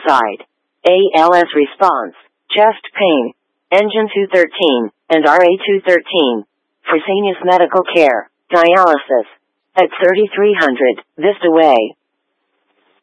side. ALS response, chest pain, engine 213, and RA 213. Fresenius Medical Care, dialysis. At 3300, Vista Way.